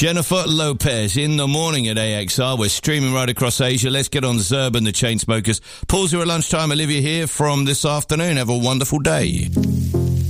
Jennifer Lopez in the morning at AXR. We're streaming right across Asia. Let's get on Zerb and the Chainsmokers. Paul's here at lunchtime. Olivia here from this afternoon. Have a wonderful day.